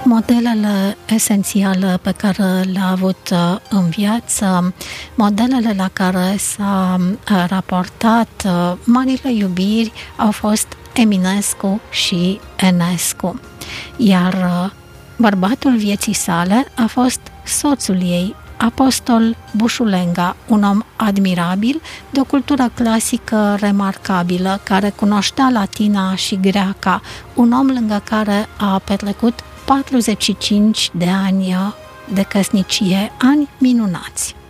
Modelele esențiale pe care le-a avut în viață, modelele la care s-a raportat marile iubiri au fost Eminescu și Enescu. Iar bărbatul vieții sale a fost soțul ei, Apostol Bușulenga, un om admirabil, de o cultură clasică remarcabilă, care cunoștea latina și greaca, un om lângă care a petrecut 45 de ani de căsnicie, ani minunați.